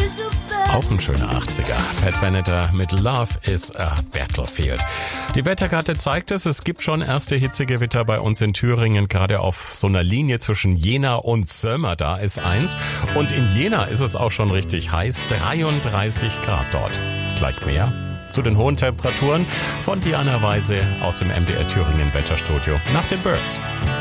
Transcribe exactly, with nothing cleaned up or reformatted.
Auch ein schöner achtziger. Pat Benatar mit Love is a Battlefield. Die Wetterkarte zeigt es, es gibt schon erste Hitzegewitter bei uns in Thüringen. Gerade auf so einer Linie zwischen Jena und Sömmer, da ist eins. Und in Jena ist es auch schon richtig heiß, dreiunddreißig Grad dort. Gleich mehr zu den hohen Temperaturen von Diana Weise aus dem M D R Thüringen Wetterstudio nach den Birds.